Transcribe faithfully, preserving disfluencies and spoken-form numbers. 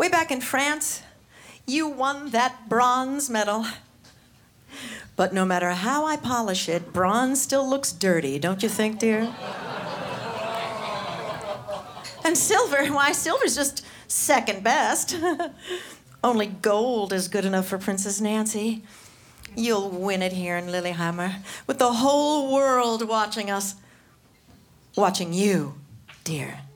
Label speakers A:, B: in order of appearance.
A: Way back in France, you won that bronze medal. But no matter how I polish it, bronze still looks dirty, don't you think, dear? And silver, why, silver's just second best. Only gold is good enough for Princess Nancy. You'll win it here in Lilyhammer, with the whole world watching us. Watching you, dear.